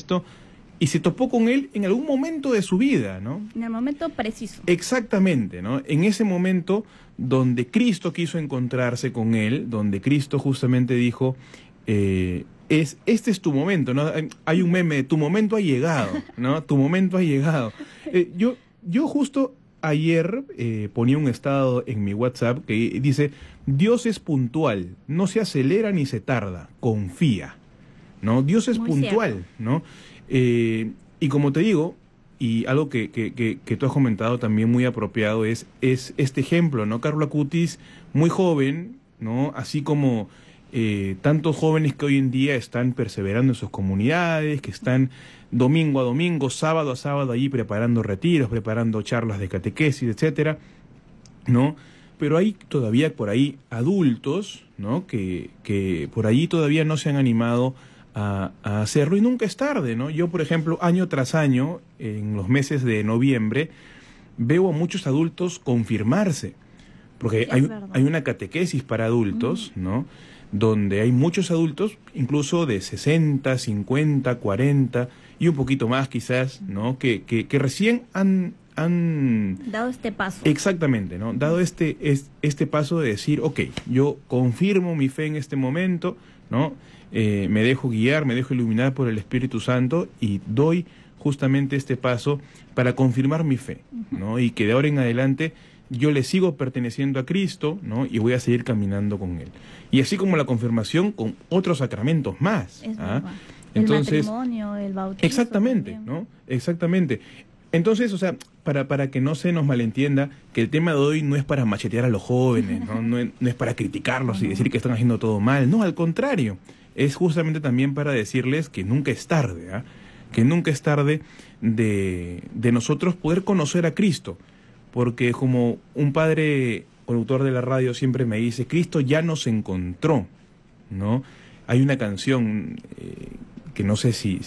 Cristo y se topó con Él en algún momento de su vida, ¿no? En el momento preciso. Exactamente, ¿no? En ese momento donde Cristo quiso encontrarse con Él, donde Cristo justamente dijo, este es tu momento, ¿no? Hay un meme, tu momento ha llegado, ¿no? Tu momento ha llegado. Yo justo ayer ponía un estado en mi WhatsApp que dice, Dios es puntual, no se acelera ni se tarda, confía, ¿no? Dios es Muy puntual, cierto. ¿no? Y como te digo, y algo que tú has comentado también muy apropiado es este ejemplo, ¿no? Carlo Acutis, muy joven, ¿no? Así como tantos jóvenes que hoy en día están perseverando en sus comunidades, que están domingo a domingo, sábado a sábado allí preparando retiros, preparando charlas de catequesis, etcétera, ¿no? Pero hay todavía por ahí adultos, ¿no? Que por allí todavía no se han animado a hacerlo y nunca es tarde, ¿no? Yo, por ejemplo, año tras año, en los meses de noviembre, veo a muchos adultos confirmarse, porque hay una catequesis para adultos, ¿no? Donde hay muchos adultos, incluso de 60, 50, 40 y un poquito más quizás, ¿no? Que recién han dado este paso. Exactamente, ¿no? Dado este paso de decir, ok, yo confirmo mi fe en este momento, ¿no? Me dejo guiar, me dejo iluminar por el Espíritu Santo y doy justamente este paso para confirmar mi fe, ¿no? Y que de ahora en adelante yo le sigo perteneciendo a Cristo, ¿no? Y voy a seguir caminando con Él. Y así como la confirmación con otros sacramentos más. Es ¿Ah? verdad. Entonces, el matrimonio, el bautismo. exactamente, también. ¿no? Exactamente. Entonces, o sea, para que no se nos malentienda, que el tema de hoy no es para machetear a los jóvenes, ¿no? No es para criticarlos y decir que están haciendo todo mal. No, al contrario. Es justamente también para decirles que nunca es tarde, ¿ah? Que nunca es tarde de nosotros poder conocer a Cristo. Porque como un padre conductor de la radio siempre me dice, Cristo ya nos encontró, ¿no? Hay una canción que no sé si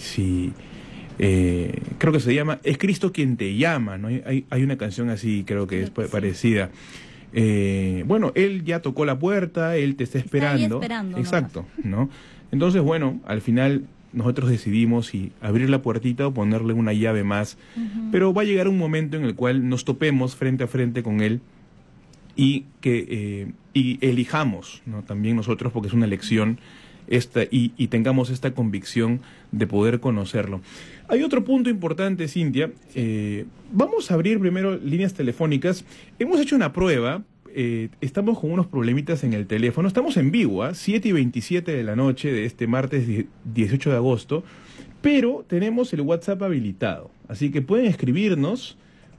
creo que se llama Es Cristo quien te llama, ¿no? Hay una canción así, creo que es parecida. Bueno, Él ya tocó la puerta, Él te está esperando. Está ahí esperando, exacto, ¿no? Entonces, bueno, al final nosotros decidimos si abrir la puertita o ponerle una llave más, pero va a llegar un momento en el cual nos topemos frente a frente con Él y que y elijamos, ¿no? También nosotros, porque es una elección, y tengamos esta convicción de poder conocerlo. Hay otro punto importante, Cintia. Vamos a abrir primero líneas telefónicas. Hemos hecho una prueba. Estamos con unos problemitas en el teléfono. Estamos en vivo, 7:27 de la noche de este martes 18 de agosto, pero tenemos el WhatsApp habilitado. Así que pueden escribirnos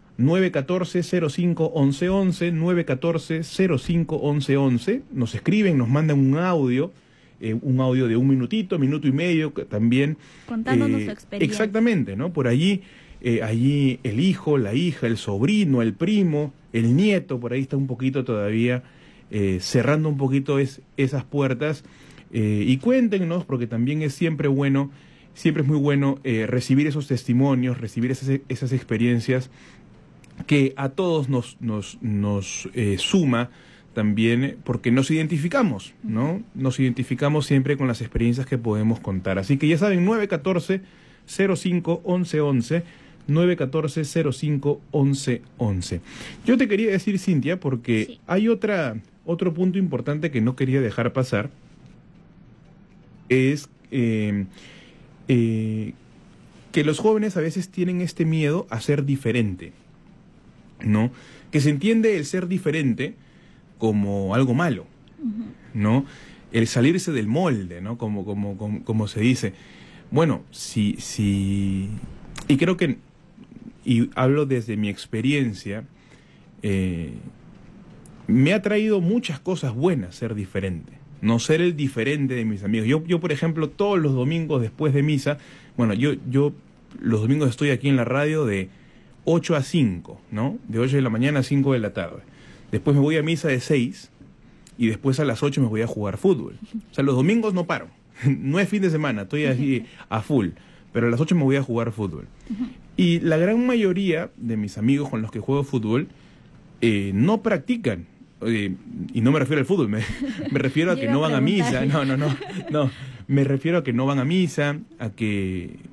914-05-1111, 914-05-1111. Nos escriben, nos mandan un audio de un minuto y medio, también. Contándonos su experiencia. Exactamente, ¿no? Por allí el hijo, la hija, el sobrino, el primo, el nieto, por ahí está un poquito todavía cerrando un poquito esas puertas. Y cuéntenos, porque también es siempre es muy bueno recibir esos testimonios, recibir esas experiencias que a todos nos suma también, porque nos identificamos, ¿no? Nos identificamos siempre con las experiencias que podemos contar. Así que ya saben, 914-05-1111, 914-05-1111. Yo te quería decir, Cintia, porque sí, hay otro punto importante que no quería dejar pasar, es que los jóvenes a veces tienen este miedo a ser diferente, ¿no? Que se entiende el ser diferente como algo malo, ¿no? El salirse del molde, ¿no? Como se dice. Bueno, y creo que, y hablo desde mi experiencia, me ha traído muchas cosas buenas ser diferente, no ser el diferente de mis amigos. Yo por ejemplo, todos los domingos después de misa, bueno, yo los domingos estoy aquí en la radio de 8 a 5, ¿no? De 8 de la mañana a 5 de la tarde. Después me voy a misa de 6 y después a las 8 me voy a jugar fútbol. O sea, los domingos no paro. No es fin de semana, estoy así a full. Pero a las 8 me voy a jugar fútbol. Y la gran mayoría de mis amigos con los que juego fútbol no practican. Y no me refiero al fútbol, me refiero a que no van a misa. No. Me refiero a que no van a misa, a que